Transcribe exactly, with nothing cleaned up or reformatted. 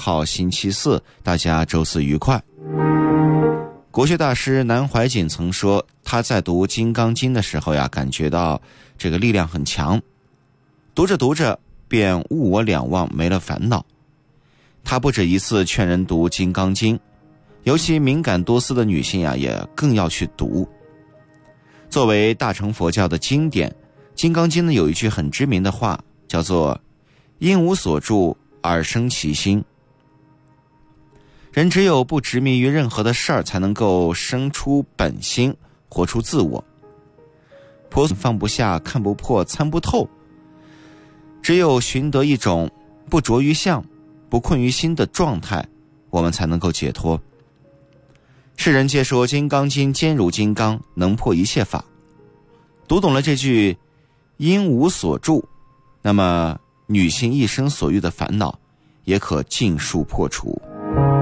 号星期四，大家周四愉快。国学大师南怀瑾曾说，他在读《金刚经》的时候呀，感觉到这个力量很强，读着读着便物我两忘，没了烦恼。他不止一次劝人读《金刚经》，尤其敏感多思的女性呀，也更要去读。作为大乘佛教的经典，《金刚经》呢有一句很知名的话，叫做因无所住而生其心。人只有不执迷于任何的事儿，才能够生出本心，活出自我。婆放不下，看不破，参不透，只有寻得一种不着于相，不困于心的状态，我们才能够解脱。世人皆说《金刚经》坚如金刚，能破一切法。读懂了这句因无所住，那么女性一生所遇的烦恼也可尽数破除。